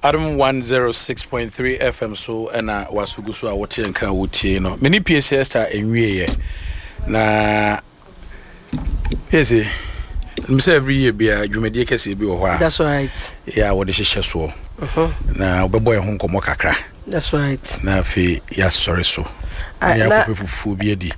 Adam 106.3 FM so ena wasugu so a wote nka wotie no many PSS ta enwie na yes every year be a dwumadi kese bi wo ho a. That's right. Yeah, wo de hihye so. Na obebo e ho nkomo kakra. That's right. Na fe ya sorry so. Ya ko fufu bi adi.